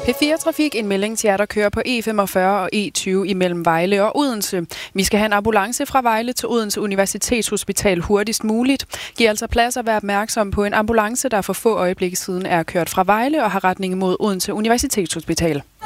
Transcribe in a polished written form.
P4-trafik, en melding til jer, der kører på E45 og E20 imellem Vejle og Odense. Vi skal have en ambulance fra Vejle til Odense Universitetshospital hurtigst muligt. Giv altså plads at være opmærksom på en ambulance, der for få øjeblikke siden er kørt fra Vejle og har retning mod Odense Universitetshospital.